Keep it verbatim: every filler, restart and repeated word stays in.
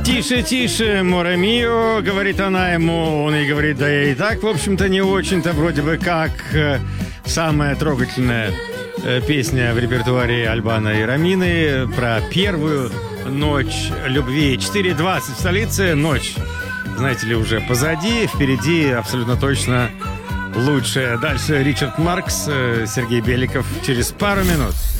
Тише, тише, море мио, говорит она ему, он ей говорит, да я и так, в общем-то, не очень-то, вроде бы как э, самая трогательная э, песня в репертуаре Альбано и Ромины про первую ночь любви. четыре двадцать в столице, ночь, знаете ли, уже позади, впереди абсолютно точно лучшее. Дальше Ричард Маркс, э, Сергей Беликов через пару минут.